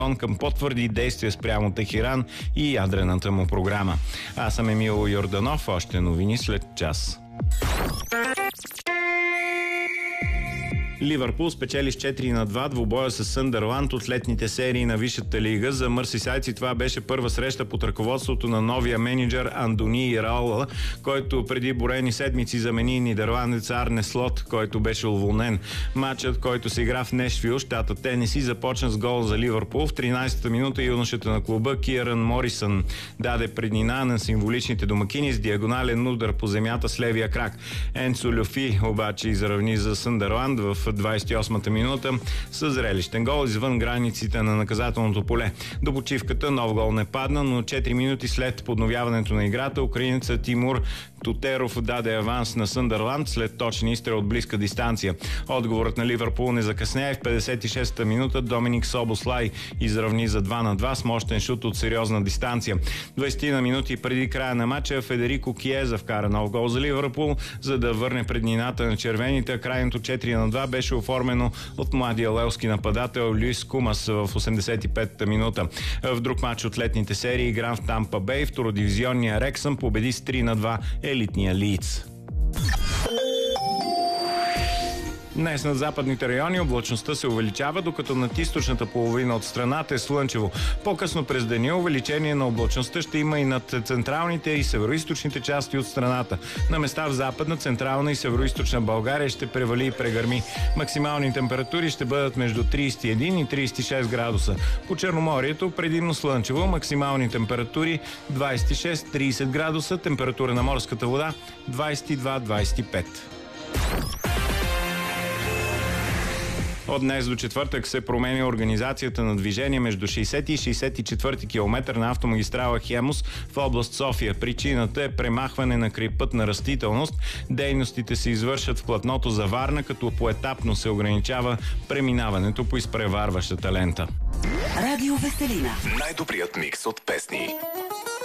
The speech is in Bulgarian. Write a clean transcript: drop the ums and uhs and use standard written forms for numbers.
към по-твърди действия спрямо Техеран и ядрената му програма. Аз съм Емил Йорданов, още новини след час. Ливърпул спечели с 4-2 двубоя с Съндърланд от летните серии на Висшата лига. За мърсисайци това беше първа среща под ръководството на новия менеджер Андони Ираола, който преди борени седмици замени нидерландец Арне Слот, който беше уволнен. Матчът, който се игра в Нешвил, щата Тенеси, започна с гол за Ливърпул. В 13-та минута юношата на клуба Киъран Морисън даде преднина на символичните домакини с диагонален удар по земята с левия крак. Енцо Люфи обаче изравни за Съндърланд в 28-та минута с зрелищен гол извън границите на наказателното поле. До почивката нов гол не падна, но 4 минути след подновяването на играта украинецът Тимур Тутеров даде аванс на Съндърланд след точен изстрел от близка дистанция. Отговорът на Ливърпул не закъсня и в 56-та минута Доминик Собослай изравни за 2-2 с мощен шут от сериозна дистанция. 20 на минути преди края на матча Федерико Киеза вкара нов гол за Ливърпул, за да върне преднината на червените. Крайното 4-2 беше оформено от младия лелски нападател Люис Кумас в 85-та минута. В друг матч от летните серии, игран в Тампа Бей, втородивизионния Рексъм победи с 3-2 елитния Лийдс. Днес на западните райони облачността се увеличава, докато над източната половина от страната е слънчево. По-късно през деня увеличение на облачността ще има и над централните и североизточните части от страната. На места в западна, централна и североизточна България ще превали и прегърми. Максимални температури ще бъдат между 31 и 36 градуса. По Черноморието предимно слънчево, максимални температури 26-30 градуса, температура на морската вода 22-25. От днес до четвъртък се променя организацията на движение между 60 и 64 км на автомагистрала Хемус в област София. Причината е премахване на крайпътна растителност. Дейностите се извършат в платното за Варна, като поетапно се ограничава преминаването по изпреварващата лента. Радио Веселина. Най-добрият микс от песни.